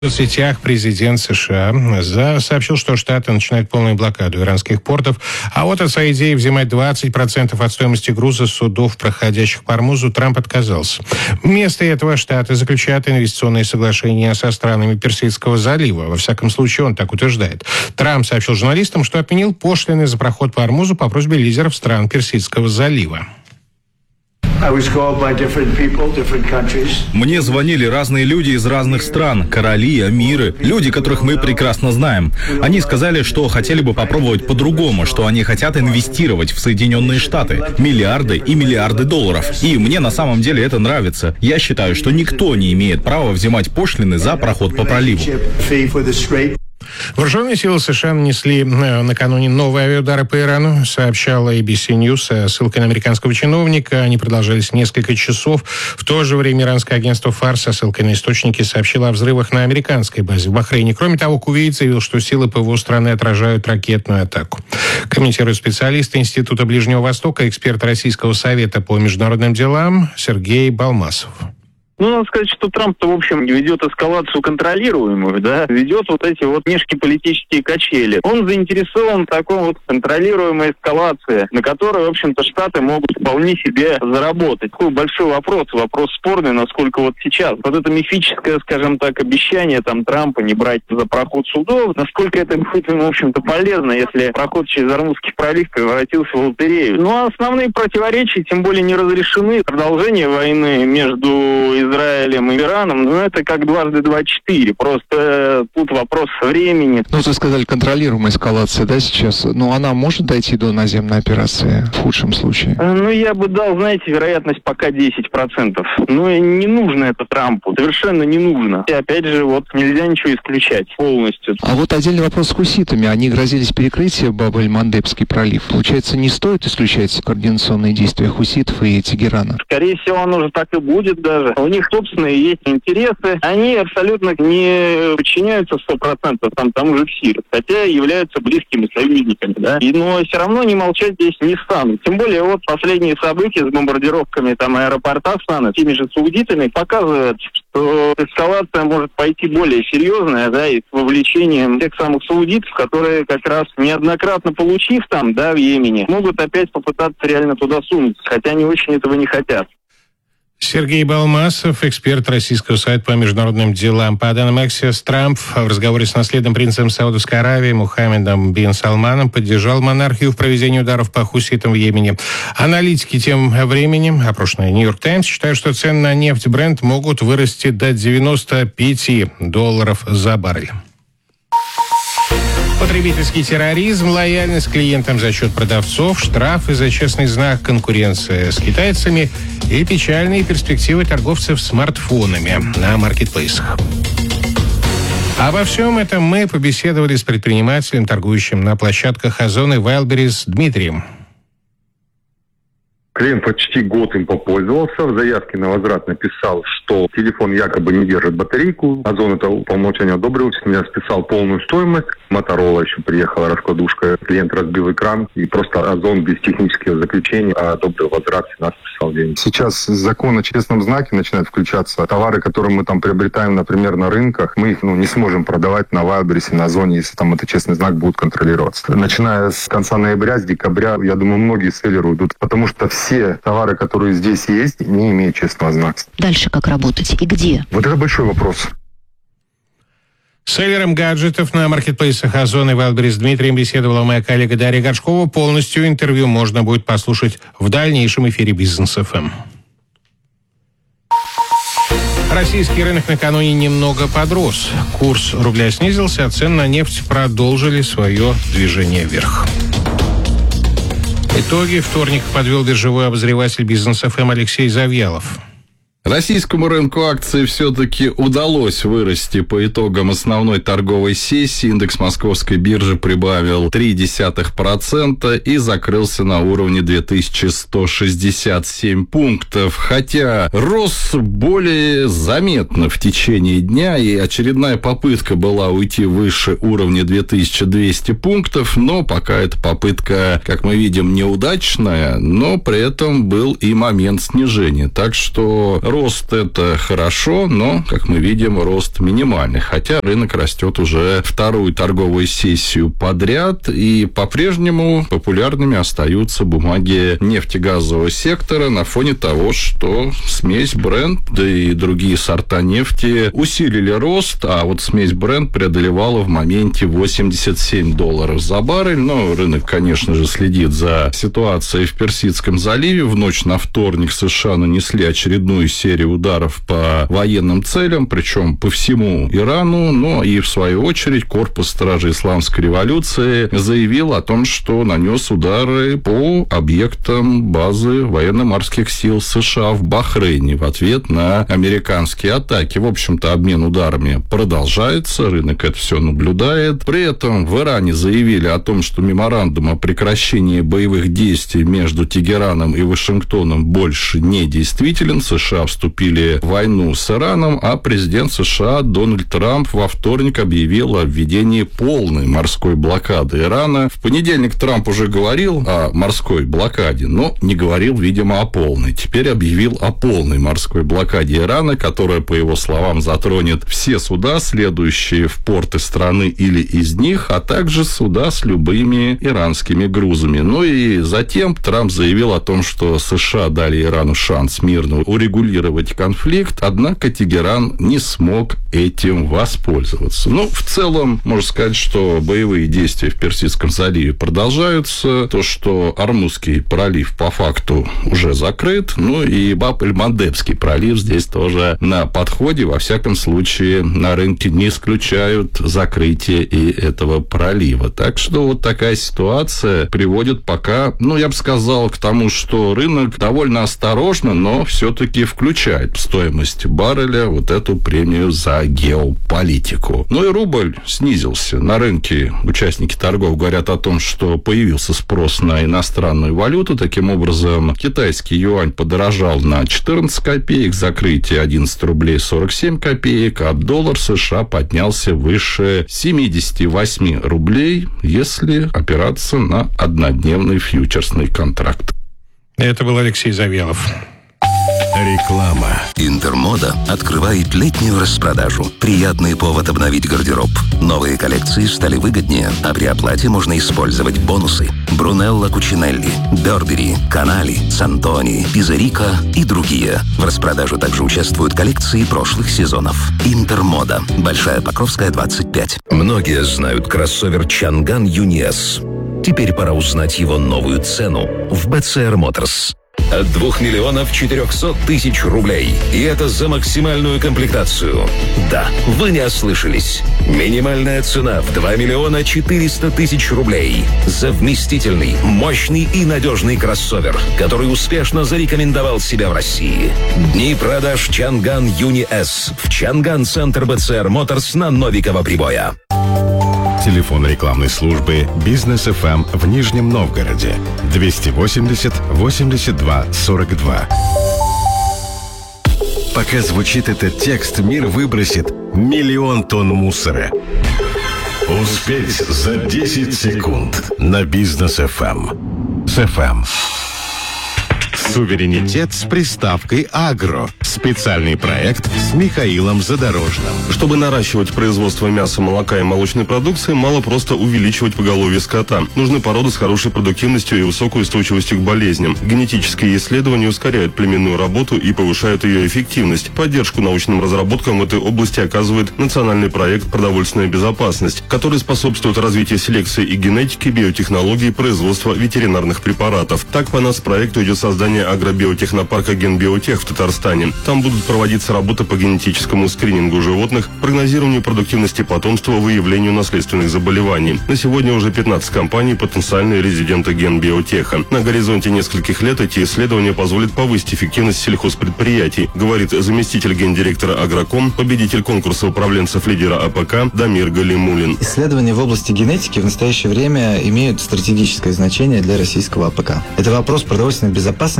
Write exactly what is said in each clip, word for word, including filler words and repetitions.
В соцсетях президент США сообщил, что Штаты начинают полную блокаду иранских портов, а вот от своей идеи взимать двадцать процентов от стоимости груза судов, проходящих по Ормузу, Трамп отказался. Вместо этого Штаты заключают инвестиционные соглашения со странами Персидского залива. Во всяком случае, он так утверждает. Трамп сообщил журналистам, что отменил пошлины за проход по Ормузу по просьбе лидеров стран Персидского залива. Мне звонили разные люди из разных стран, короли, амиры, люди, которых мы прекрасно знаем. Они сказали, что хотели бы попробовать по-другому, что они хотят инвестировать в Соединенные Штаты. Миллиарды и миллиарды долларов. И мне на самом деле это нравится. Я считаю, что никто не имеет права взимать пошлины за проход по проливу. Вооруженные силы США нанесли накануне новые авиаудары по Ирану, сообщала эй би си News со ссылкой на американского чиновника. Они продолжались несколько часов. В то же время иранское агентство ФАР со ссылкой на источники сообщило о взрывах на американской базе в Бахрейне. Кроме того, Кувейт заявил, что силы ПВО страны отражают ракетную атаку. Комментирует специалист Института Ближнего Востока, эксперт Российского совета по международным делам Сергей Балмасов. Ну, надо сказать, что Трамп-то, в общем, ведет эскалацию контролируемую, да, ведет вот эти вот внешнеполитические качели. Он заинтересован в такой вот контролируемой эскалации, на которой, в общем-то, Штаты могут вполне себе заработать. Такой большой вопрос, вопрос спорный, насколько вот сейчас. Вот это мифическое, скажем так, обещание там Трампа не брать за проход судов, насколько это будет, в общем-то, полезно, если проход через Ормузский пролив превратился в лотерею. Ну, а основные противоречия, тем более, не разрешены. Продолжение войны между Израилем и Ираном, ну, это как дважды два четыре. Просто э, тут вопрос времени. Ну, вы сказали, контролируемая эскалация, да, сейчас? Ну, она может дойти до наземной операции в худшем случае? Ну, я бы дал, знаете, вероятность пока десять процентов. Ну, и не нужно это Трампу. Совершенно не нужно. И опять же, вот, нельзя ничего исключать полностью. А вот отдельный вопрос с хуситами. Они грозились перекрытием Баб-эль-Мандебский пролив. Получается, не стоит исключать координационные действия хуситов и Тегерана? Скорее всего, оно уже так и будет даже. У них собственные есть интересы. Они абсолютно не подчиняются сто процентов там, тому же КСИР, хотя являются близкими союзниками, да. И, но все равно не молчать здесь не станут. Тем более, вот последние события с бомбардировками там аэропорта страны, теми же саудитами, показывают, что эскалация может пойти более серьезная, да, и с вовлечением тех самых саудитов, которые как раз неоднократно получив там, да, в Йемене, могут опять попытаться реально туда сунуться, хотя они очень этого не хотят. Сергей Балмасов, эксперт Российского совета по международным делам. По данным Axios, Трамп в разговоре с наследным принцем Саудовской Аравии Мухаммедом бин Салманом поддержал монархию в проведении ударов по хуситам в Йемене. Аналитики тем временем, опрошенные Нью-Йорк Таймс, считают, что цены на нефть Brent могут вырасти до девяноста пяти долларов за баррель. Потребительский терроризм, лояльность клиентам за счет продавцов, штрафы за честный знак, конкуренция с китайцами и печальные перспективы торговцев смартфонами на маркетплейсах. Обо всем этом мы побеседовали с предпринимателем, торгующим на площадках Озон и Wildberries Дмитрием. Клиент почти год им попользовался, в заявке на возврат написал, что телефон якобы не держит батарейку. Озон это по умолчанию одобрил, я списал полную стоимость. Моторола еще приехала раскладушка, клиент разбил экран, и просто Озон без технического заключения одобрил возврат, нас списал деньги. Сейчас закон о честном знаке начинает включаться. Товары, которые мы там приобретаем, например, на рынках, мы их ну, не сможем продавать на Wildberries, на Озоне, если там этот честный знак будет контролироваться. Начиная с конца ноября, с декабря, я думаю, многие селлеры уйдут, потому что все Все товары, которые здесь есть, не имеют честного знака. Дальше как работать и где? Вот это большой вопрос. С селлером гаджетов на маркетплейсах Озон и Wildberries Дмитрием беседовала моя коллега Дарья Горшкова. Полностью интервью можно будет послушать в дальнейшем эфире Бизнес эф эм. Российский рынок накануне немного подрос. Курс рубля снизился, а цены на нефть продолжили свое движение вверх. Итоги вторника подвел биржевой обозреватель Бизнес эф эм Алексей Завьялов. Российскому рынку акций все-таки удалось вырасти по итогам основной торговой сессии. Индекс Московской биржи прибавил три десятых процента и закрылся на уровне две тысячи сто шестьдесят семь пунктов. Хотя рос более заметно в течение дня, и очередная попытка была уйти выше уровня две тысячи двести пунктов, но пока эта попытка, как мы видим, неудачная, но при этом был и момент снижения. Так что рост – это хорошо, но, как мы видим, рост минимальный. Хотя рынок растет уже вторую торговую сессию подряд, и по-прежнему популярными остаются бумаги нефтегазового сектора на фоне того, что смесь Brent, да и другие сорта нефти усилили рост, а вот смесь Brent преодолевала в моменте восемьдесят семь долларов за баррель. Но рынок, конечно же, следит за ситуацией в Персидском заливе. В ночь на вторник США нанесли очередную серию ударов по военным целям, причем по всему Ирану. Но и, в свою очередь, корпус стражей исламской революции заявил о том, что нанес удары по объектам базы военно-морских сил США в Бахрейне в ответ на американские атаки. В общем-то, обмен ударами продолжается, рынок это все наблюдает. При этом в Иране заявили о том, что меморандум о прекращении боевых действий между Тегераном и Вашингтоном больше не действителен. США вступили в войну с Ираном, а президент США Дональд Трамп во вторник объявил о введении полной морской блокады Ирана. В понедельник Трамп уже говорил о морской блокаде, но не говорил, видимо, о полной. Теперь объявил о полной морской блокаде Ирана, которая, по его словам, затронет все суда, следующие в порты страны или из них, а также суда с любыми иранскими грузами. Ну и затем Трамп заявил о том, что США дали Ирану шанс мирно урегулировать конфликт, однако Тегеран не смог этим воспользоваться. Ну, в целом, можно сказать, что боевые действия в Персидском заливе продолжаются. То, что Ормузский пролив по факту уже закрыт, ну и Баб-эль-Мандебский пролив здесь тоже на подходе. Во всяком случае, на рынке не исключают закрытие и этого пролива. Так что вот такая ситуация приводит пока, ну, я бы сказал, к тому, что рынок довольно осторожно, но все-таки включает в стоимость барреля вот эту премию за геополитику. Ну и рубль снизился. На рынке участники торгов говорят о том, что появился спрос на иностранную валюту. Таким образом, китайский юань подорожал на четырнадцать копеек, закрытие одиннадцать рублей сорок семь копеек, а доллар США поднялся выше семьдесят восемь рублей, если опираться на однодневный фьючерсный контракт. Это был Алексей Завьялов. Реклама. Интермода открывает летнюю распродажу. Приятный повод обновить гардероб. Новые коллекции стали выгоднее, а при оплате можно использовать бонусы. Брунелло Кучинелли, Бербери, Канали, Сантони, Пизарика и другие. В распродаже также участвуют коллекции прошлых сезонов. Интермода. Большая Покровская, двадцать пять. Многие знают кроссовер Чанган Юни эс. Теперь пора узнать его новую цену в би си ар Motors. От двух миллионов четырехсот тысяч рублей. И это за максимальную комплектацию. Да, вы не ослышались. Минимальная цена в два миллиона четыреста тысяч рублей. За вместительный, мощный и надежный кроссовер, который успешно зарекомендовал себя в России. Дни продаж Чанган Юни эс в Чанган Центр би си ар Motors на Новикова Прибоя. Телефон рекламной службы «Бизнес эф эм» в Нижнем Новгороде двести восемьдесят восемьдесят два сорок два. Пока звучит этот текст, мир выбросит миллион тонн мусора. Успеть за десять секунд на «Бизнес эф эм». С эф эм. Суверенитет с приставкой «Агро». Специальный проект с Михаилом Задорожным. Чтобы наращивать производство мяса, молока и молочной продукции, мало просто увеличивать поголовье скота. Нужны породы с хорошей продуктивностью и высокой устойчивостью к болезням. Генетические исследования ускоряют племенную работу и повышают ее эффективность. Поддержку научным разработкам в этой области оказывает национальный проект «Продовольственная безопасность», который способствует развитию селекции и генетики, биотехнологий и производства ветеринарных препаратов. Так, по нас проекту идет создание агробиотехнопарка «Генбиотех» в Татарстане. Там будут проводиться работы по генетическому скринингу животных, прогнозированию продуктивности потомства, выявлению наследственных заболеваний. На сегодня уже пятнадцать компаний потенциальные резиденты Генбиотеха. На горизонте нескольких лет эти исследования позволят повысить эффективность сельхозпредприятий, говорит заместитель гендиректора Агроком, победитель конкурса управленцев лидера АПК Дамир Галимулин. Исследования в области генетики в настоящее время имеют стратегическое значение для российского АПК. Это вопрос продовольственной безопасности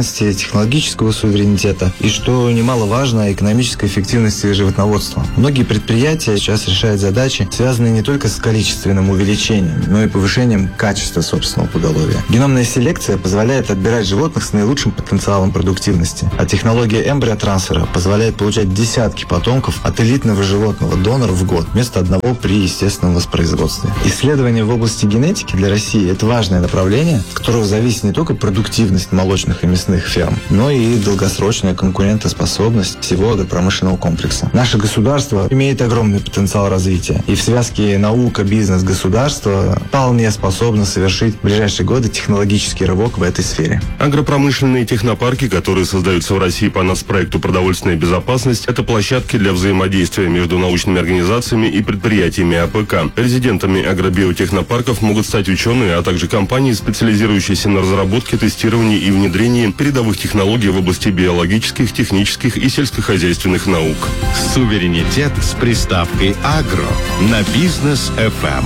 безопасности, технологического суверенитета и, что немаловажно, экономической эффективности животноводства. Многие предприятия сейчас решают задачи, связанные не только с количественным увеличением, но и повышением качества собственного поголовья. Геномная селекция позволяет отбирать животных с наилучшим потенциалом продуктивности, а технология эмбриотрансфера позволяет получать десятки потомков от элитного животного донора в год вместо одного при естественном воспроизводстве. Исследования в области генетики для России – это важное направление, от которого зависит не только продуктивность молочных и мясных ферм, но и долгосрочная конкурентоспособность всего агропромышленного комплекса. Наше государство имеет огромный потенциал развития, и в связке наука, бизнес, государство вполне способно совершить в ближайшие годы технологический рывок в этой сфере. Агропромышленные технопарки, которые создаются в России по нацпроекту «Продовольственная безопасность», это площадки для взаимодействия между научными организациями и предприятиями АПК. Резидентами агробиотехнопарков могут стать ученые, а также компании, специализирующиеся на разработке, тестировании и внедрении передовых технологий в области биологических, технических и сельскохозяйственных наук. Суверенитет с приставкой «Агро» на Бизнес эф эм.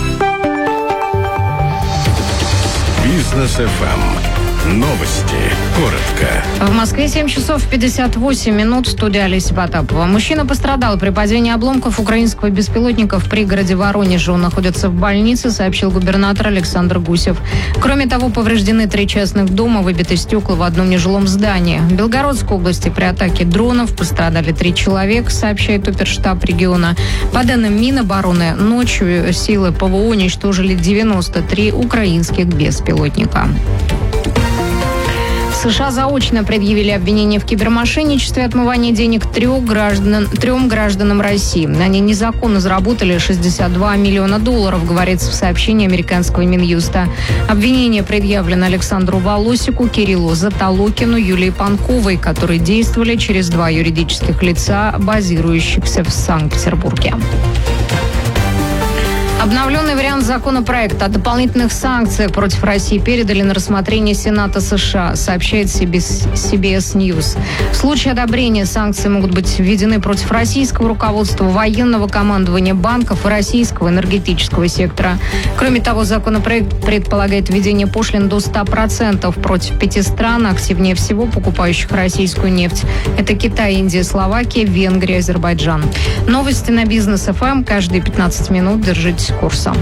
Бизнес эф эм. Новости. Коротко. В Москве семь часов пятьдесят восемь минут. Студия Олеся Потапова. Мужчина пострадал при падении обломков украинского беспилотника в пригороде Воронежа. Он находится в больнице, сообщил губернатор Александр Гусев. Кроме того, повреждены три частных дома, выбиты стекла в одном нежилом здании. В Белгородской области при атаке дронов пострадали три человека, сообщает оперштаб региона. По данным Минобороны, ночью силы ПВО уничтожили девяносто три украинских беспилотника. США заочно предъявили обвинение в кибермошенничестве и отмывании денег трех граждан, трем гражданам России. Они незаконно заработали шестьдесят два миллиона долларов, говорится в сообщении американского Минюста. Обвинение предъявлено Александру Волосику, Кириллу Затолокину, Юлии Панковой, которые действовали через два юридических лица, базирующихся в Санкт-Петербурге. Обновленный вариант законопроекта о дополнительных санкциях против России передали на рассмотрение Сената США, сообщает си би эс News. В случае одобрения санкции могут быть введены против российского руководства, военного командования, банков и российского энергетического сектора. Кроме того, законопроект предполагает введение пошлин до ста процентов против пяти стран, активнее всего покупающих российскую нефть. Это Китай, Индия, Словакия, Венгрия, Азербайджан. Новости на Бизнес эф эм каждые пятнадцать минут. Держитесь курса.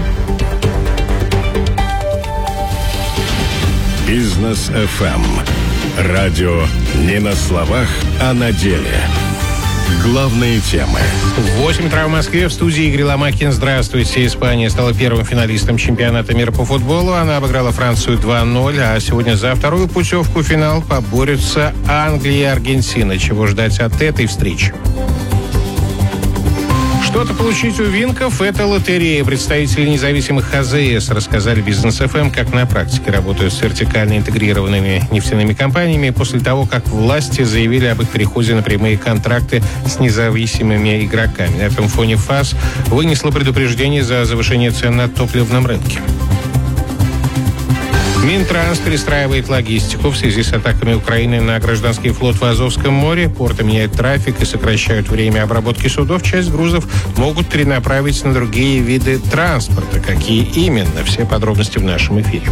Бизнес эф эм. Радио не на словах, а на деле. Главные темы. восемь утра в Москве. В студии Игорь Ломакин. Здравствуйте. Испания стала первым финалистом чемпионата мира по футболу. Она обыграла Францию два ноль. А сегодня за вторую путевку в финал поборются Англия и Аргентина. Чего ждать от этой встречи? Что-то получить у Винков – это лотерея. Представители независимых а зэ эс рассказали Бизнес эф эм, как на практике работают с вертикально интегрированными нефтяными компаниями после того, как власти заявили об их переходе на прямые контракты с независимыми игроками. На этом фоне ФАС вынесла предупреждение за завышение цен на топливном рынке. Минтранс перестраивает логистику в связи с атаками Украины на гражданский флот в Азовском море. Порты меняют трафик и сокращают время обработки судов. Часть грузов могут перенаправить на другие виды транспорта. Какие именно? Все подробности в нашем эфире.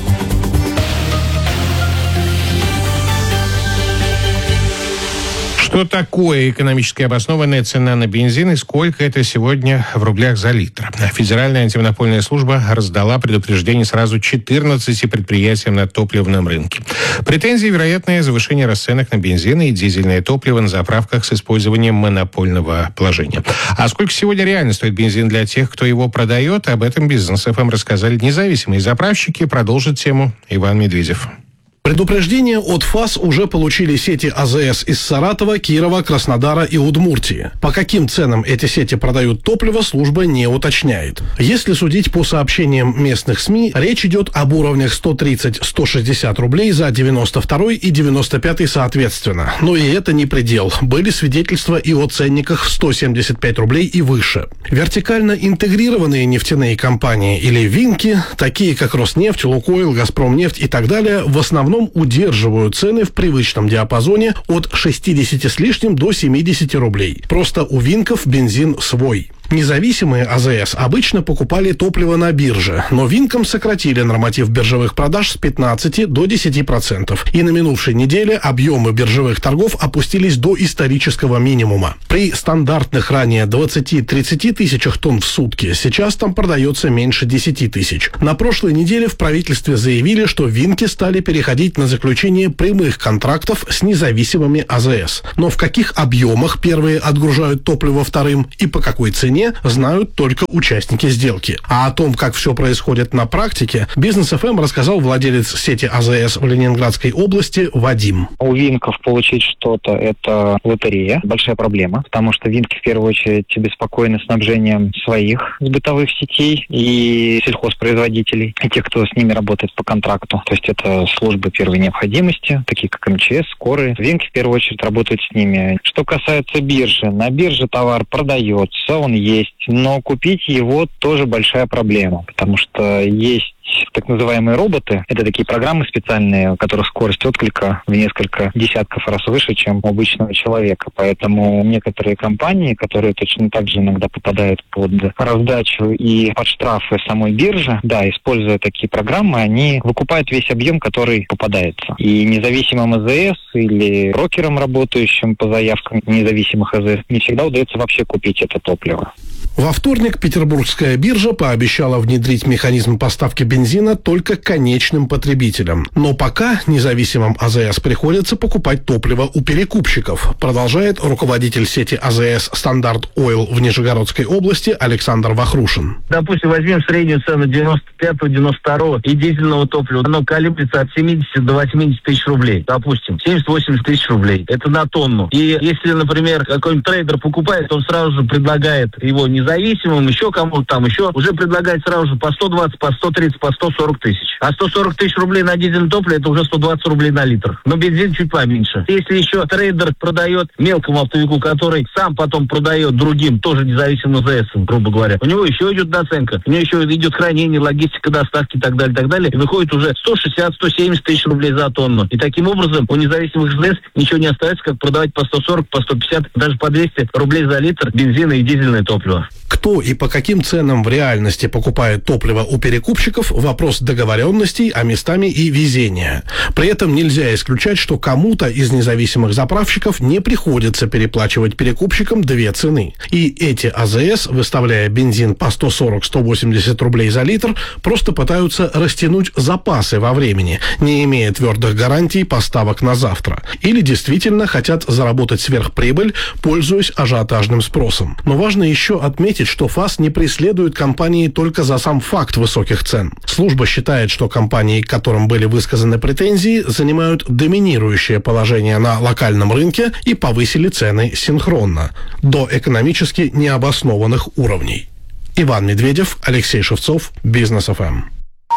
Что такое экономически обоснованная цена на бензин и сколько это сегодня в рублях за литр? Федеральная антимонопольная служба раздала предупреждение сразу четырнадцати предприятиям на топливном рынке. Претензии, вероятное завышение расценок на бензин и дизельное топливо на заправках с использованием монопольного положения. А сколько сегодня реально стоит бензин для тех, кто его продает? Об этом Бизнес эф эм рассказали независимые заправщики. Продолжит тему Иван Медведев. Предупреждение от ФАС уже получили сети а зэ эс из Саратова, Кирова, Краснодара и Удмуртии. По каким ценам эти сети продают топливо, служба не уточняет. Если судить по сообщениям местных СМИ, речь идет об уровнях сто тридцать - сто шестьдесят рублей за девяносто второй и девяносто пятый соответственно. Но и это не предел. Были свидетельства и о ценниках в сто семьдесят пять рублей и выше. Вертикально интегрированные нефтяные компании или винки, такие как Роснефть, Лукойл, Газпромнефть и так далее, в основном удерживают цены в привычном диапазоне от шестидесяти с лишним до семидесяти рублей. Просто у винков бензин свой. Независимые АЗС обычно покупали топливо на бирже, но Винком сократили норматив биржевых продаж с пятнадцати до десяти процентов. И на минувшей неделе объемы биржевых торгов опустились до исторического минимума. При стандартных ранее двадцати-тридцати тысячах тонн в сутки сейчас там продается меньше десяти тысяч. На прошлой неделе в правительстве заявили, что Винки стали переходить на заключение прямых контрактов с независимыми АЗС. Но в каких объемах первые отгружают топливо вторым и по какой цене, знают только участники сделки. А о том, как все происходит на практике, Бизнес эф эм рассказал владелец сети АЗС в Ленинградской области Вадим. У Винков получить что-то – это лотерея, большая проблема, потому что Винки в первую очередь беспокоены снабжением своих бытовых сетей и сельхозпроизводителей, и тех, кто с ними работает по контракту. То есть это службы первой необходимости, такие как эм че эс, скорые. Винки в первую очередь работают с ними. Что касается биржи, на бирже товар продается, он есть, но купить его тоже большая проблема, потому что есть так называемые роботы. Это такие программы специальные, у которых скорость отклика в несколько десятков раз выше, чем у обычного человека. Поэтому некоторые компании, которые точно так же иногда попадают под раздачу и под штрафы самой биржи, да, используя такие программы, они выкупают весь объем, который попадается. И независимым АЗС или брокерам, работающим по заявкам независимых АЗС, не всегда удается вообще купить это топливо. Во вторник Петербургская биржа пообещала внедрить механизм поставки бензина только конечным потребителям. Но пока независимым АЗС приходится покупать топливо у перекупщиков, продолжает руководитель сети АЗС «Стандарт Ойл» в Нижегородской области Александр Вахрушин. Допустим, возьмем среднюю цену девяносто пятого - девяносто второго и дизельного топлива. Оно колеблется от семидесяти до восьмидесяти тысяч рублей. Допустим, семьдесят-восемьдесят тысяч рублей. Это на тонну. И если, например, какой-нибудь трейдер покупает, он сразу же предлагает его не независимым, еще кому-то там, еще, уже предлагает сразу же по сто двадцать, по сто тридцать, по сто сорок тысяч. А сто сорок тысяч рублей на дизельное топливо, это уже сто двадцать рублей на литр. Но бензин чуть поменьше. Если еще трейдер продает мелкому оптовику, который сам потом продает другим, тоже независимым АЗС, грубо говоря, у него еще идет наценка, у него еще идет хранение, логистика, доставки и так далее, и так далее. И выходит уже сто шестьдесят - сто семьдесят тысяч рублей за тонну. И таким образом у независимых АЗС ничего не остается, как продавать по сто сорок, по сто пятьдесят, даже по двести рублей за литр бензина и дизельное топливо. Кто и по каким ценам в реальности покупает топливо у перекупщиков – вопрос договоренностей, а местами и везения. При этом нельзя исключать, что кому-то из независимых заправщиков не приходится переплачивать перекупщикам две цены. И эти АЗС, выставляя бензин по сто сорок - сто восемьдесят рублей за литр, просто пытаются растянуть запасы во времени, не имея твердых гарантий поставок на завтра. Или действительно хотят заработать сверхприбыль, пользуясь ажиотажным спросом. Но важно еще отметить, что ФАС не преследует компании только за сам факт высоких цен. Служба считает, что компании, к которым были высказаны претензии, занимают доминирующее положение на локальном рынке и повысили цены синхронно, до экономически необоснованных уровней. Иван Медведев, Алексей Шевцов, Бизнес эф эм.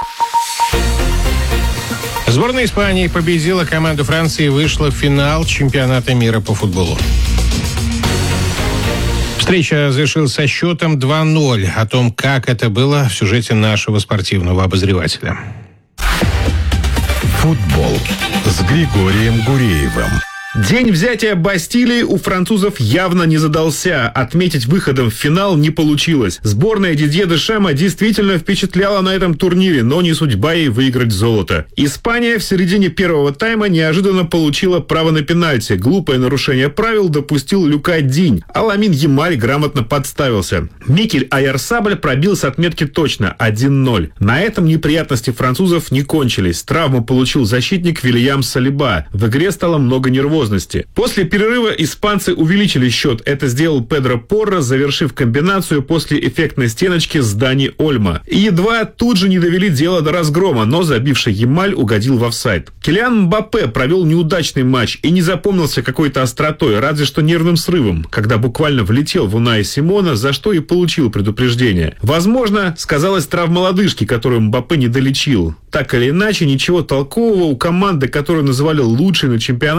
Сборная Испании победила команду Франции и вышла в финал чемпионата мира по футболу. Встреча завершилась со счетом два ноль. О том, как это было, в сюжете нашего спортивного обозревателя. Футбол с Григорием Гуреевым. День взятия Бастилии у французов явно не задался. Отметить выходом в финал не получилось. Сборная Дидье Дешама действительно впечатляла на этом турнире, но не судьба ей выиграть золото. Испания в середине первого тайма неожиданно получила право на пенальти. Глупое нарушение правил допустил Люка Динь, а Ламин Ямаль грамотно подставился. Микель Айарсабль пробил с отметки точно один ноль. На этом неприятности французов не кончились. Травму получил защитник Вильям Салиба. В игре стало много нервозности. После перерыва испанцы увеличили счет. Это сделал Педро Порро, завершив комбинацию после эффектной стеночки с Дани Ольмо. И едва тут же не довели дело до разгрома, но забивший Ямаль угодил в офсайд. Килиан Мбаппе провел неудачный матч и не запомнился какой-то остротой, разве что нервным срывом, когда буквально влетел в Унаи Симона, за что и получил предупреждение. Возможно, сказалась травма лодыжки, которую Мбаппе не долечил. Так или иначе, ничего толкового у команды, которую называли лучшей на чемпионате, не получилось.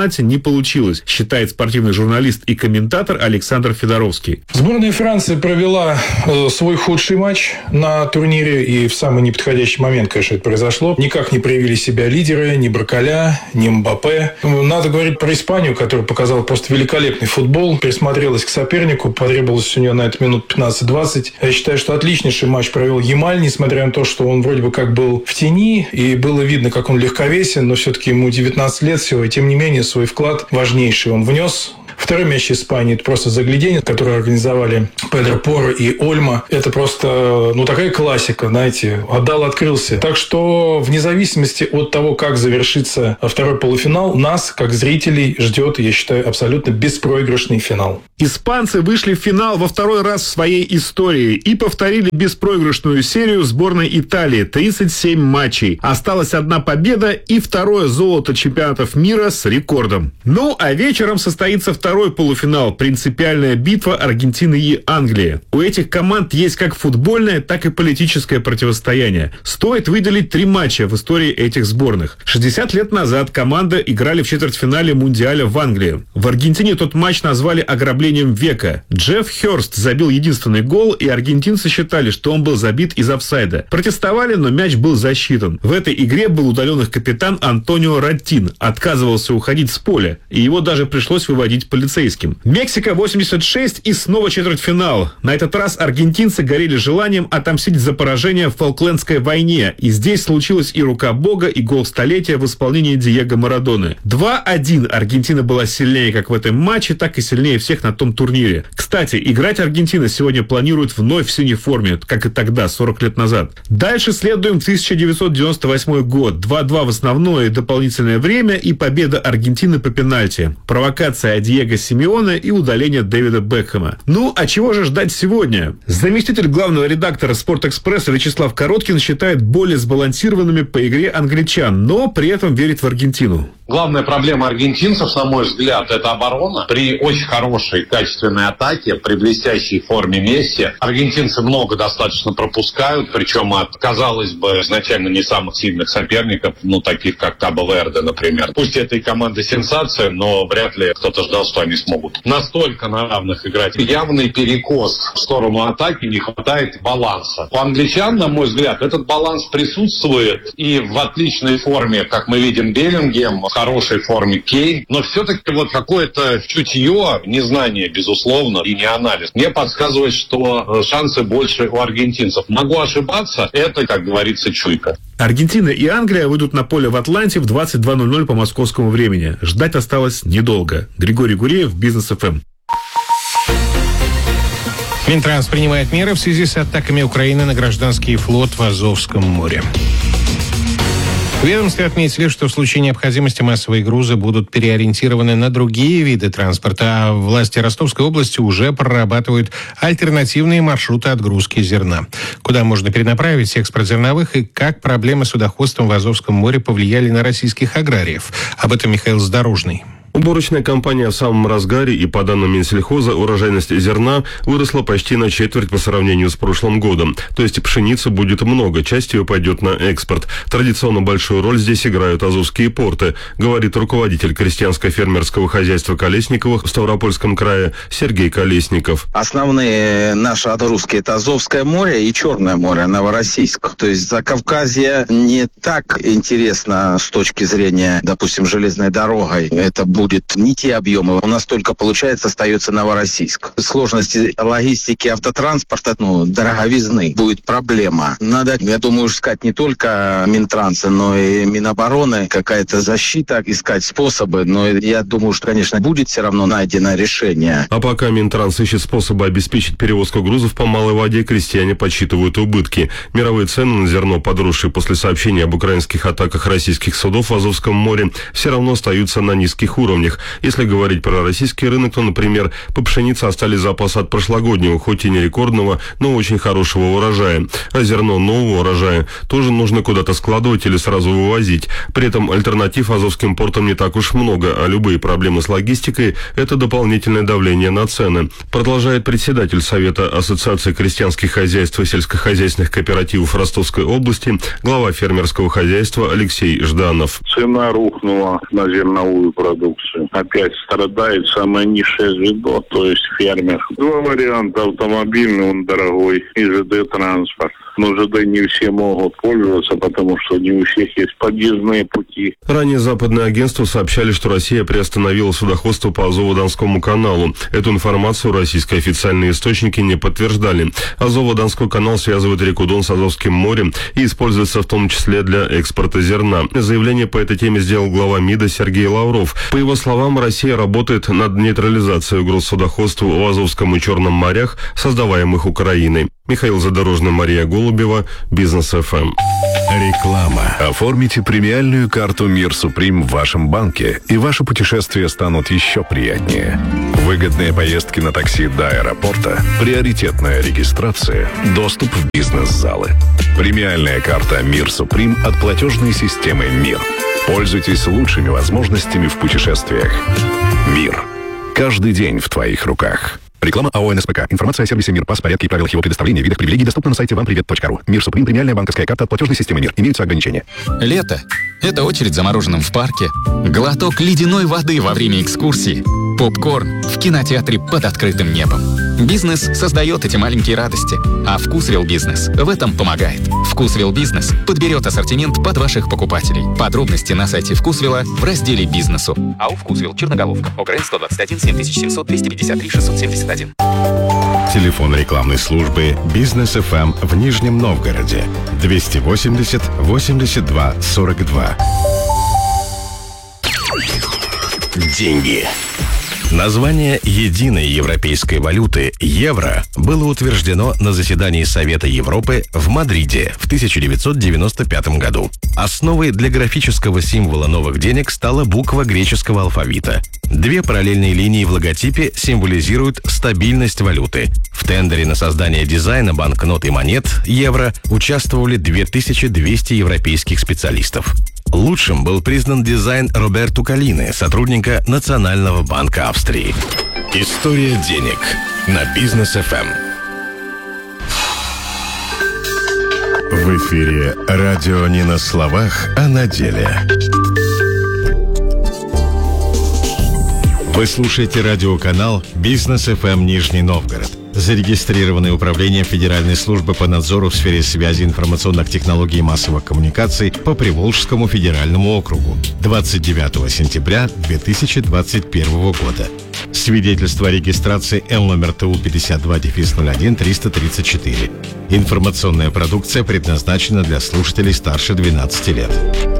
получилось, считает спортивный журналист и комментатор Александр Федоровский. Сборная Франции провела э, свой худший матч на турнире, и в самый неподходящий момент, конечно, это произошло. Никак не проявили себя лидеры, ни Барколя, ни Мбаппе. Надо говорить про Испанию, которая показала просто великолепный футбол, присмотрелась к сопернику, потребовалось у нее на это минут пятнадцать-двадцать. Я считаю, что отличнейший матч провел Ямаль, несмотря на то, что он вроде бы как был в тени, и было видно, как он легковесен, но все-таки ему девятнадцать лет всего, и тем не менее свой вклад важнейший он внес. Второй мяч Испании – это просто заглядение, которое организовали Педро Поро и Ольма. Это просто, ну, такая классика, знаете, отдал, открылся. Так что, вне зависимости от того, как завершится второй полуфинал, нас, как зрителей, ждет, я считаю, абсолютно беспроигрышный финал. Испанцы вышли в финал во второй раз в своей истории и повторили беспроигрышную серию сборной Италии – тридцать семь матчей. Осталась одна победа и второе золото чемпионатов мира с рекордом. Ну, а вечером состоится второй Второй полуфинал – принципиальная битва Аргентины и Англии. У этих команд есть как футбольное, так и политическое противостояние. Стоит выделить три матча в истории этих сборных. шестьдесят лет назад команды играли в четвертьфинале Мундиаля в Англии. В Аргентине тот матч назвали ограблением века. Джефф Хёрст забил единственный гол, и аргентинцы считали, что он был забит из офсайда. Протестовали, но мяч был засчитан. В этой игре был удален их капитан Антонио Раттин. Отказывался уходить с поля, и его даже пришлось выводить полицейским. Мексика восемьдесят шесть и снова четвертьфинал. На этот раз аргентинцы горели желанием отомстить за поражение в Фолклендской войне. И здесь случилась и рука бога, и гол столетия в исполнении Диего Марадоны. два один. Аргентина была сильнее как в этом матче, так и сильнее всех на том турнире. Кстати, играть Аргентина сегодня планирует вновь в синей форме, как и тогда, сорок лет назад. Дальше следуем в тысяча девятьсот девяносто восьмой год. два-два в основное и дополнительное время и победа Аргентины по пенальти. Провокация Диего Симеона и удаление Дэвида Бекхэма. Ну, а чего же ждать сегодня? Заместитель главного редактора «Спортэкспресса» Вячеслав Короткин считает более сбалансированными по игре англичан, но при этом верит в Аргентину. Главная проблема аргентинцев, на мой взгляд, это оборона. При очень хорошей, качественной атаке, при блестящей форме Месси, аргентинцы много достаточно пропускают, причем от, казалось бы, изначально не самых сильных соперников, ну, таких как Кабо-Верде, например. Пусть это и команда сенсация, но вряд ли кто-то ждал, что они смогут настолько на равных играть. Явный перекос в сторону атаки, не хватает баланса. У англичан, на мой взгляд, этот баланс присутствует, и в отличной форме, как мы видим, Беллингем, в хорошей форме Кейн, но все-таки вот какое-то чутье, незнание, безусловно, и не анализ, мне подсказывает, что шансы больше у аргентинцев. Могу ошибаться, это, как говорится, чуйка. Аргентина и Англия выйдут на поле в Атланте в двадцать два ноль ноль по московскому времени. Ждать осталось недолго. Григорий Гуреев, Бизнес эф эм. Минтранс принимает меры в связи с атаками Украины на гражданский флот в Азовском море. В ведомстве отметили, что в случае необходимости массовые грузы будут переориентированы на другие виды транспорта, а власти Ростовской области уже прорабатывают альтернативные маршруты отгрузки зерна. Куда можно перенаправить экспорт зерновых и как проблемы с судоходством в Азовском море повлияли на российских аграриев. Об этом Михаил Задорожный. Уборочная кампания в самом разгаре, и по данным Минсельхоза урожайность зерна выросла почти на четверть по сравнению с прошлым годом. То есть пшеницы будет много, часть ее пойдет на экспорт. Традиционно большую роль здесь играют азовские порты, говорит руководитель крестьянско-фермерского хозяйства Колесниковых в Ставропольском крае Сергей Колесников. Основные наши отгрузки — это Азовское море и Черное море, Новороссийск. То есть Закавказье не так интересно с точки зрения, допустим, железной дорогой. Это будет не те объемы. У нас только, получается, остается Новороссийск. Сложности логистики автотранспорта, ну, дороговизны, будет проблема. Надо, я думаю, искать не только Минтранса, но и Минобороны, какая-то защита, искать способы. Но я думаю, что, конечно, будет все равно найдено решение. А пока Минтранс ищет способы обеспечить перевозку грузов по малой воде, крестьяне подсчитывают убытки. Мировые цены на зерно, подросшие после сообщения об украинских атаках российских судов в Азовском море, все равно остаются на низких уровнях. Если говорить про российский рынок, то, например, по пшенице остались запасы от прошлогоднего, хоть и не рекордного, но очень хорошего урожая. А зерно нового урожая тоже нужно куда-то складывать или сразу вывозить. При этом альтернатив азовским портам не так уж много, а любые проблемы с логистикой – это дополнительное давление на цены. Продолжает председатель Совета Ассоциации крестьянских хозяйств и сельскохозяйственных кооперативов Ростовской области, глава фермерского хозяйства Алексей Жданов. Цена рухнула на зерновую продукцию. продукцию. Опять страдает самое низшее звено, то есть фермер. Два варианта: автомобильный, он дорогой, и ЖД-транспорт. Но ЖД не все могут пользоваться, потому что не у всех есть подъездные пути. Ранее западные агентства сообщали, что Россия приостановила судоходство по Азово-Донскому каналу. Эту информацию российские официальные источники не подтверждали. Азово-Донской канал связывает реку Дон с Азовским морем и используется в том числе для экспорта зерна. Заявление по этой теме сделал глава МИДа Сергей Лавров. По его словам, Россия работает над нейтрализацией угроз судоходству в Азовском и Черном морях, создаваемых Украиной. Михаил Задорожный, Мария Голубева, Бизнес эф эм. Реклама. Оформите премиальную карту Мир Суприм в вашем банке, и ваши путешествия станут еще приятнее. Выгодные поездки на такси до аэропорта, приоритетная регистрация, доступ в бизнес-залы. Премиальная карта Мир Суприм от платежной системы МИР. Пользуйтесь лучшими возможностями в путешествиях. МИР. Каждый день в твоих руках. Реклама АО НСПК. Информация о сервисе МИР, ПАС, порядке и правилах его предоставления, видах привилегий доступна на сайте вам привет точка ру. Мир Суприм, премиальная банковская карта от платежной системы МИР. Имеются ограничения. Лето. Это очередь за мороженым в парке, глоток ледяной воды во время экскурсии, попкорн в кинотеатре под открытым небом. Бизнес создает эти маленькие радости, а Вкусвилл Бизнес в этом помогает. Вкусвилл Бизнес подберет ассортимент под ваших покупателей. Подробности на сайте Вкусвилла в разделе «Бизнесу». АО «Вкусвилл», Черноголовка, ОГРН сто двадцать один семь тысяч семьсот двести пятьдесят три шестьсот семьдесят один. Телефон рекламной службы Бизнес эф эм в Нижнем Новгороде двести восемьдесят восемьдесят два сорок два. Деньги. Название единой европейской валюты евро было утверждено на заседании Совета Европы в Мадриде в тысяча девятьсот девяносто пятом году. Основой для графического символа новых денег стала буква греческого алфавита. Две параллельные линии в логотипе символизируют стабильность валюты. В тендере на создание дизайна банкнот и монет евро участвовали две тысячи двести европейских специалистов. Лучшим был признан дизайн Роберту Калины, сотрудника Национального банка Австрии. История денег на Бизнес эф эм. В эфире радио не на словах, а на деле. Вы слушаете радиоканал Бизнес эф эм Нижний Новгород, зарегистрированный Управлением Федеральной службы по надзору в сфере связи, информационных технологий и массовых коммуникаций по Приволжскому федеральному округу двадцать девятого сентября две тысячи двадцать первого года. Свидетельство о регистрации Л номер ТУ пятьдесят два ноль один триста тридцать четыре. Информационная продукция предназначена для слушателей старше двенадцати лет.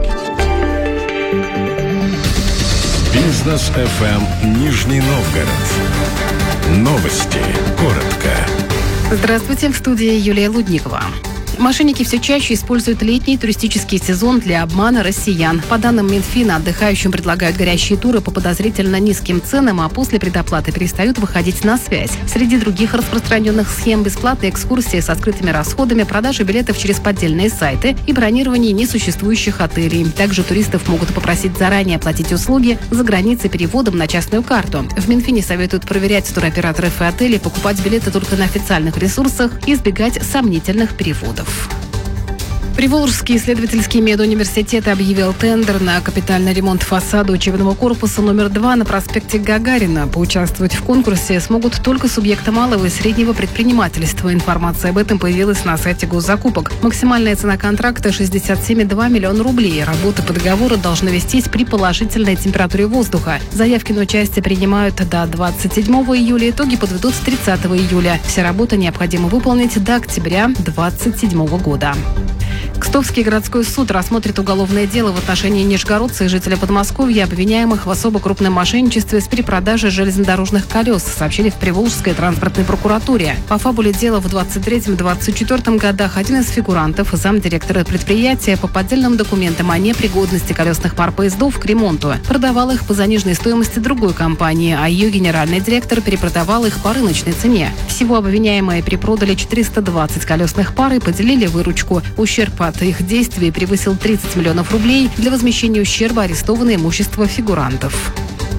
Бизнес эф эм Нижний Новгород. Новости. Коротко. Здравствуйте, в студии Юлия Лудникова. Мошенники все чаще используют летний туристический сезон для обмана россиян. По данным Минфина, отдыхающим предлагают горящие туры по подозрительно низким ценам, а после предоплаты перестают выходить на связь. Среди других распространенных схем — бесплатные экскурсии со скрытыми расходами, продажа билетов через поддельные сайты и бронирование несуществующих отелей. Также туристов могут попросить заранее оплатить услуги за границей переводом на частную карту. В Минфине советуют проверять туроператоров и отели, покупать билеты только на официальных ресурсах и избегать сомнительных переводов. Приволжский исследовательский медуниверситет объявил тендер на капитальный ремонт фасада учебного корпуса номер два на проспекте Гагарина. Поучаствовать в конкурсе смогут только субъекты малого и среднего предпринимательства. Информация об этом появилась на сайте госзакупок. Максимальная цена контракта — шестьдесят семь целых два миллиона рублей. Работы по договору должны вестись при положительной температуре воздуха. Заявки на участие принимают до двадцать седьмого июля. Итоги подведут с тридцатого июля. Все работы необходимо выполнить до октября две тысячи двадцать седьмого года. Кстовский городской суд рассмотрит уголовное дело в отношении нижегородца и жителя Подмосковья, обвиняемых в особо крупном мошенничестве с перепродажей железнодорожных колес, сообщили в Приволжской транспортной прокуратуре. По фабуле дела в двадцать третьем — двадцать четвёртом годах один из фигурантов, замдиректора предприятия, по поддельным документам о непригодности колесных пар поездов к ремонту продавал их по заниженной стоимости другой компании, а ее генеральный директор перепродавал их по рыночной цене. Всего обвиняемые перепродали четыреста двадцать колесных пар и поделили выручку. Ущерб от их действий превысил тридцать миллионов рублей. Для возмещения ущерба арестовано имущество фигурантов.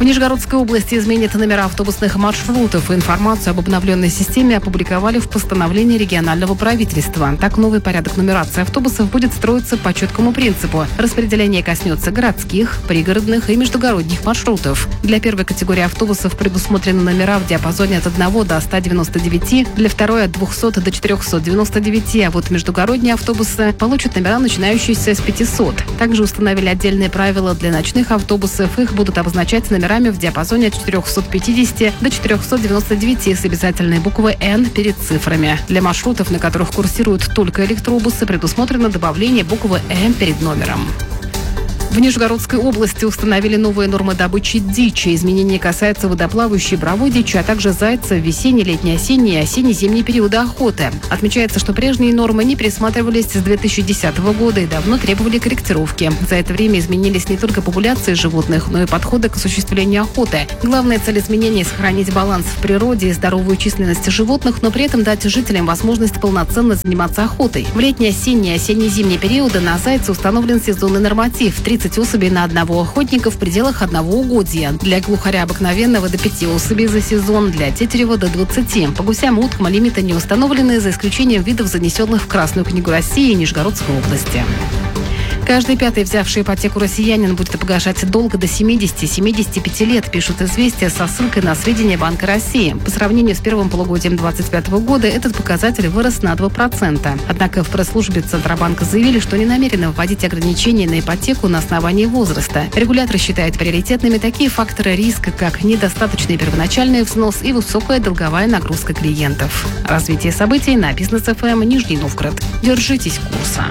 В Нижегородской области изменят номера автобусных маршрутов. Информацию об обновленной системе опубликовали в постановлении регионального правительства. Так, новый порядок нумерации автобусов будет строиться по четкому принципу. Распределение коснется городских, пригородных и междугородних маршрутов. Для первой категории автобусов предусмотрены номера в диапазоне от одного до ста девяноста девяти, для второй от двухсот до четырехсот девяноста девяти, а вот междугородние автобусы получат номера, начинающиеся с пятисот. Также установили отдельные правила для ночных автобусов. Их будут обозначать номерами в диапазоне от четырехсот пятидесяти до четырехсот девяноста девяти с обязательной буквой «Н» перед цифрами. Для маршрутов, на которых курсируют только электробусы, предусмотрено добавление буквы «М» перед номером. В Нижегородской области установили новые нормы добычи дичи. Изменения касаются водоплавающей бровой дичи, а также зайца в весенний, летний, осенний и осенне-зимний периоды охоты. Отмечается, что прежние нормы не пересматривались с две тысячи десятого года и давно требовали корректировки. За это время изменились не только популяции животных, но и подходы к осуществлению охоты. Главная цель изменений – сохранить баланс в природе и здоровую численность животных, но при этом дать жителям возможность полноценно заниматься охотой. В летний, осенний и осенне-зимние периоды на зайца установлен сезонный норматив – тридцать особей на одного охотника в пределах одного угодья. Для глухаря обыкновенного до пяти особей за сезон, для тетерева до двадцати. По гусям и уткам лимиты не установлены, за исключением видов, занесенных в Красную книгу России и Нижегородской области. Каждый пятый взявший ипотеку россиянин будет погашать долг до семидесяти-семидесяти пяти лет, пишут «Известия» со ссылкой на сведения Банка России. По сравнению с первым полугодием двадцать пятого года этот показатель вырос на два процента. Однако в пресс-службе Центробанка заявили, что не намерены вводить ограничения на ипотеку на основании возраста. Регулятор считает приоритетными такие факторы риска, как недостаточный первоначальный взнос и высокая долговая нагрузка клиентов. Развитие событий на Бизнес эф эм Нижний Новгород. Держитесь курса.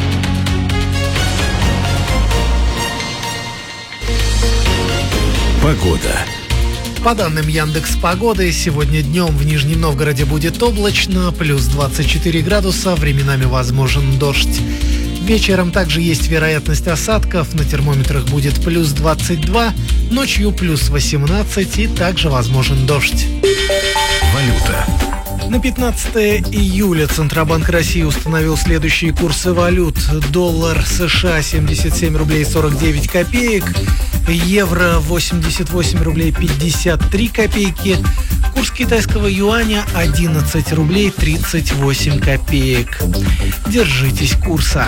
Погода. По данным Яндекс.Погоды, сегодня днем в Нижнем Новгороде будет облачно, плюс двадцать четыре градуса, временами возможен дождь. Вечером также есть вероятность осадков, на термометрах будет плюс двадцать два, ночью плюс восемнадцать и также возможен дождь. Валюта. На пятнадцатое июля Центробанк России установил следующие курсы валют. Доллар США семьдесят семь рублей сорок девять копеек, евро восемьдесят восемь рублей пятьдесят три копейки, курс китайского юаня одиннадцать рублей тридцать восемь копеек. Держитесь курса.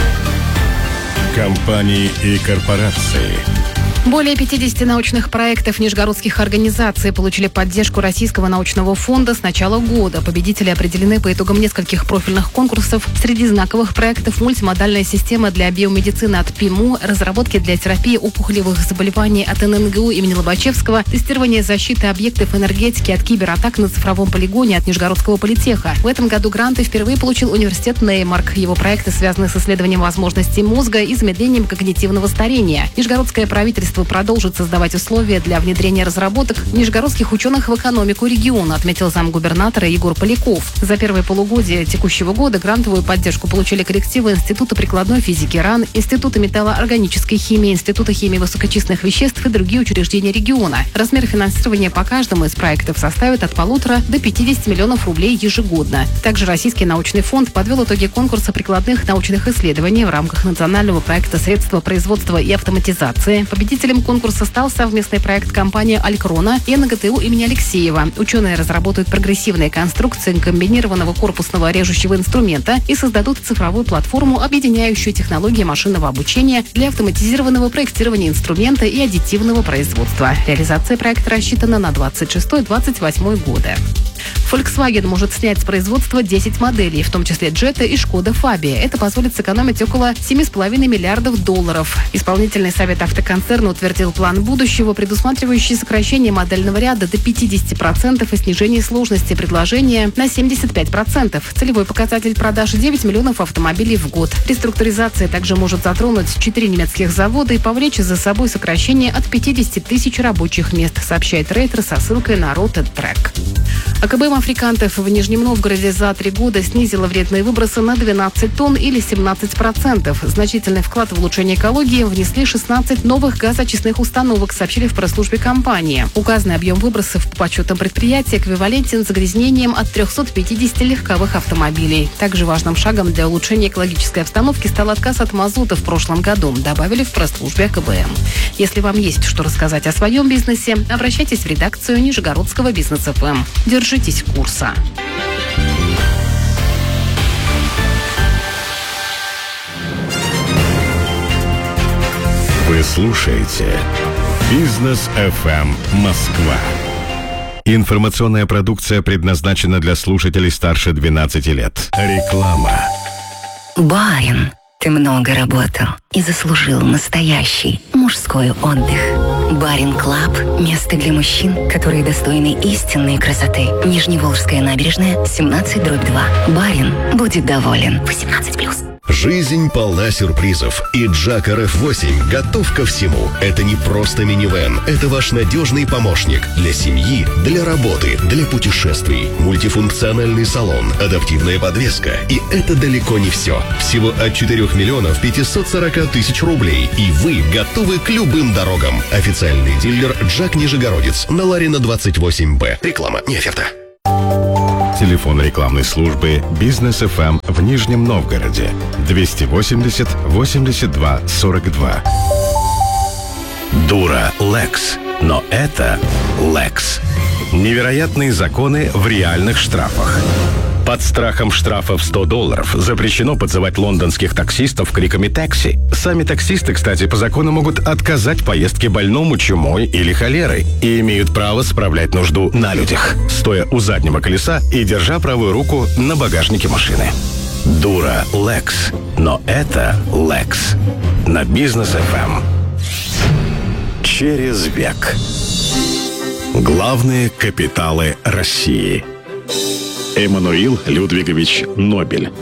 Компании и корпорации. Более пятидесяти научных проектов нижегородских организаций получили поддержку Российского научного фонда с начала года. Победители определены по итогам нескольких профильных конкурсов. Среди знаковых проектов мультимодальная система для биомедицины от ПИМУ, разработки для терапии опухолевых заболеваний от эн эн гэ у имени Лобачевского, тестирование защиты объектов энергетики от кибератак на цифровом полигоне от Нижегородского политеха. В этом году гранты впервые получил университет Неймарк. Его проекты связаны с исследованием возможностей мозга и замедлением когнитивного старения. Нижегородское правительство продолжит создавать условия для внедрения разработок нижегородских ученых в экономику региона, отметил замгубернатора Егор Поляков. За первое полугодие текущего года грантовую поддержку получили коллективы Института прикладной физики РАН, Института металлоорганической химии, Института химии высокочисленных веществ и другие учреждения региона. Размер финансирования по каждому из проектов составит от полутора до пятидесяти миллионов рублей ежегодно. Также Российский научный фонд подвел итоги конкурса прикладных научных исследований в рамках национального проекта «Средства производства и автоматизации». Победителем конкурса стал совместный проект компании «Алькрона» и эн гэ тэ у имени Алексеева. Ученые разработают прогрессивные конструкции комбинированного корпусного режущего инструмента и создадут цифровую платформу, объединяющую технологии машинного обучения для автоматизированного проектирования инструмента и аддитивного производства. Реализация проекта рассчитана на двадцать шестой - двадцать восьмой годы. Volkswagen может снять с производства десять моделей, в том числе Jetta и Skoda Fabia. Это позволит сэкономить около семи с половиной миллиардов долларов. Исполнительный совет автоконцерна утвердил план будущего, предусматривающий сокращение модельного ряда до пятидесяти процентов и снижение сложности предложения на семьдесят пять процентов. Целевой показатель продаж – девять миллионов автомобилей в год. Реструктуризация также может затронуть четыре немецких завода и повлечь за собой сокращение от пятидесяти тысяч рабочих мест, сообщает Рейтер со ссылкой на Road Track. КБМ «Африкантов» в Нижнем Новгороде за три года снизила вредные выбросы на двенадцать тонн или семнадцать процентов. Значительный вклад в улучшение экологии внесли шестнадцать новых газоочистных установок, сообщили в пресс-службе компании. Указанный объем выбросов по подсчетам предприятия эквивалентен загрязнением от трехсот пятидесяти легковых автомобилей. Также важным шагом для улучшения экологической обстановки стал отказ от мазута в прошлом году, добавили в пресс-службе КБМ. Если вам есть что рассказать о своем бизнесе, обращайтесь в редакцию Нижегородского бизнес-ФМ. Держитесь курса. Вы слушаете «Бизнес эф эм Москва». Информационная продукция предназначена для слушателей старше двенадцати лет. Реклама. Барин, ты много работал и заслужил настоящий мужской отдых. Барин Клаб – место для мужчин, которые достойны истинной красоты. Нижневолжская набережная, семнадцать дробь два. Барин будет доволен. восемнадцать плюс. Жизнь полна сюрпризов, и Джак эр эф восемь готов ко всему. Это не просто минивэн, это ваш надежный помощник для семьи, для работы, для путешествий. Мультифункциональный салон, адаптивная подвеска. И это далеко не все. Всего от четырёх миллионов пятисот сорока тысяч рублей, и вы готовы к любым дорогам. Официальный дилер Джак Нижегородец на Ларина двадцать восемь Б. Реклама, не оферта. Телефон рекламной службы «Бизнес эф эм» в Нижнем Новгороде двести восемьдесят восемьдесят два сорок два. Дура Лекс. Но это Лекс. Невероятные законы в реальных штрафах. Под страхом штрафа в сто долларов запрещено подзывать лондонских таксистов криками «такси». Сами таксисты, кстати, по закону могут отказать поездке больному чумой или холерой и имеют право справлять нужду на людях, стоя у заднего колеса и держа правую руку на багажнике машины. Дура Лекс. Но это Лекс. На Бизнес эф эм. Через век. Главные капиталы России. Эммануил Людвигович Нобель.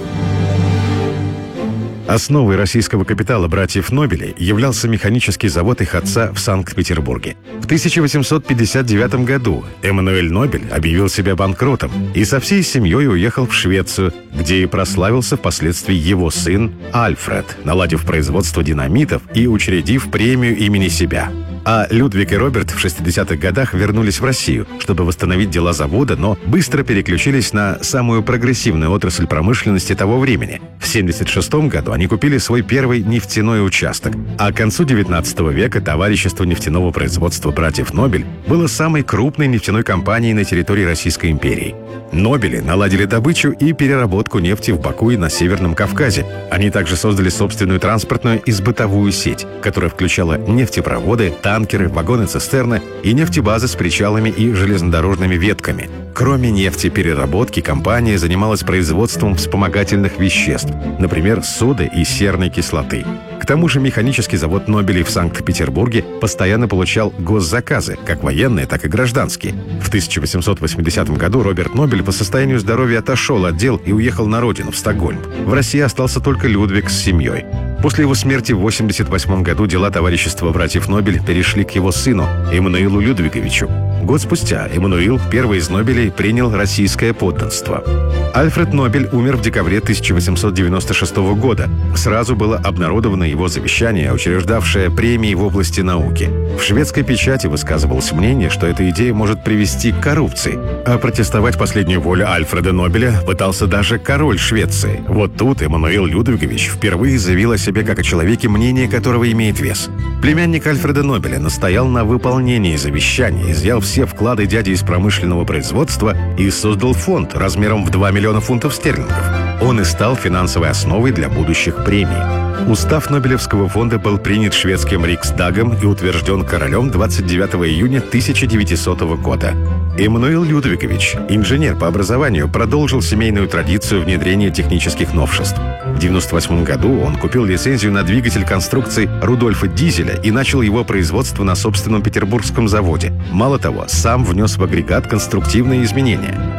Основой российского капитала братьев Нобелей являлся механический завод их отца в Санкт-Петербурге. В тысяча восемьсот пятьдесят девятом году Эммануэль Нобель объявил себя банкротом и со всей семьей уехал в Швецию, где и прославился впоследствии его сын Альфред, наладив производство динамитов и учредив премию имени себя. А Людвиг и Роберт в шестидесятых годах вернулись в Россию, чтобы восстановить дела завода, но быстро переключились на самую прогрессивную отрасль промышленности того времени. В семьдесят шестом году они купили свой первый нефтяной участок, а к концу девятнадцатого века товарищество нефтяного производства братьев Нобель было самой крупной нефтяной компанией на территории Российской империи. Нобели наладили добычу и переработку нефти в Баку и на Северном Кавказе. Они также создали собственную транспортную и бытовую сеть, которая включала нефтепроводы, танкеры, вагоны-цистерны и нефтебазы с причалами и железнодорожными ветками. Кроме нефтепереработки, компания занималась производством вспомогательных веществ, например, соды и серной кислоты. К тому же механический завод Нобелей в Санкт-Петербурге постоянно получал госзаказы, как военные, так и гражданские. В тысяча восемьсот восьмидесятом году Роберт Нобель по состоянию здоровья отошел от дел и уехал на родину, в Стокгольм. В России остался только Людвиг с семьей. После его смерти в восемьдесят восьмом году дела товарищества братьев Нобель перешли к его сыну, Эммануилу Людвиговичу. Год спустя Эммануил, первый из Нобелей, принял российское подданство. Альфред Нобель умер в декабре тысяча восемьсот девяносто шестого года. Сразу было обнародовано его завещание, учреждавшее премии в области науки. В шведской печати высказывалось мнение, что эта идея может привести к коррупции. А протестовать последнюю волю Альфреда Нобеля пытался даже король Швеции. Вот тут Эммануил Людвигович впервые заявил о себе как о человеке, мнение которого имеет вес. Племянник Альфреда Нобеля настоял на выполнении завещания, изъял все вклады дяди из промышленного производства и создал фонд размером в два миллиона фунтов стерлингов. Он и стал финансовой основой для будущих премий. Устав Нобелевского фонда был принят шведским Риксдагом и утвержден королем двадцать девятого июня тысяча девятисотого года. Эммануил Людвигович, инженер по образованию, продолжил семейную традицию внедрения технических новшеств. В девяносто восьмом году он купил лицензию на двигатель конструкции Рудольфа Дизеля и начал его производство на собственном петербургском заводе. Мало того, сам внес в агрегат конструктивные изменения.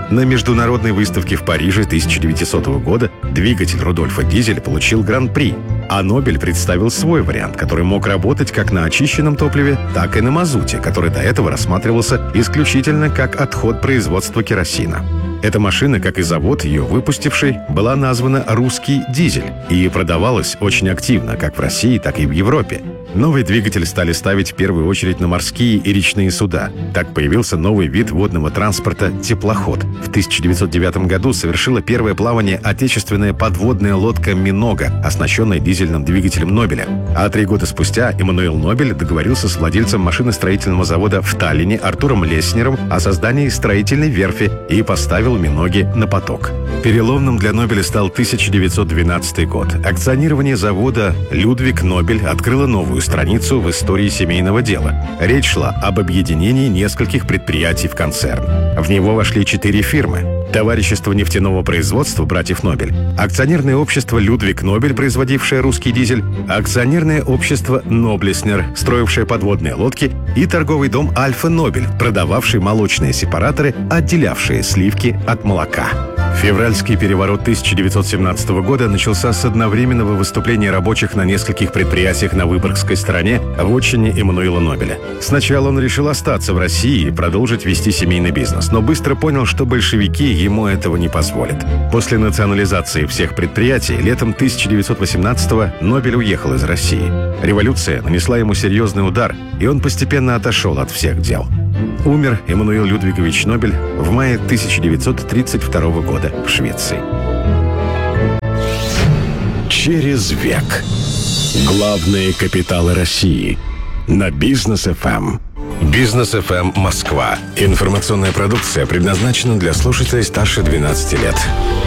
На международной выставке в Париже тысяча девятисотого года двигатель Рудольфа Дизеля получил гран-при, а Нобель представил свой вариант, который мог работать как на очищенном топливе, так и на мазуте, который до этого рассматривался исключительно как отход производства керосина. Эта машина, как и завод, ее выпустивший, была названа «Русский дизель» и продавалась очень активно как в России, так и в Европе. Новый двигатель стали ставить в первую очередь на морские и речные суда. Так появился новый вид водного транспорта – теплоход. В тысяча девятьсот девятом году совершила первое плавание отечественная подводная лодка «Минога», оснащенная дизельным двигателем Нобеля. А три года спустя Эммануил Нобель договорился с владельцем машиностроительного завода в Таллине Артуром Леснером о создании строительной верфи и поставил «Миноги» на поток. Переломным для Нобеля стал тысяча девятьсот двенадцатый год. Акционирование завода «Людвиг Нобель» открыло новую страницу в истории семейного дела. Речь шла об объединении нескольких предприятий в концерн. В него вошли четыре фирмы: Товарищество нефтяного производства братьев Нобель, акционерное общество «Людвиг Нобель», производившее русский дизель, акционерное общество «Ноблеснер», строившее подводные лодки, и торговый дом «Альфа Нобель», продававший молочные сепараторы, отделявшие сливки от молока. Февральский переворот тысяча девятьсот семнадцатого года начался с одновременного выступления рабочих на нескольких предприятиях на Выборгской стороне в отчине Эммануила Нобеля. Сначала он решил остаться в России и продолжить вести семейный бизнес, но быстро понял, что большевики ему этого не позволят. После национализации всех предприятий летом тысяча девятьсот восемнадцатого Нобель уехал из России. Революция нанесла ему серьезный удар, и он постепенно отошел от всех дел. Умер Эммануил Людвигович Нобель в мае тысяча девятьсот тридцать второго года в Швеции. Через век. Главные капиталы России. На Бизнес эф эм. Бизнес эф эм Москва. Информационная продукция предназначена для слушателей старше двенадцати лет.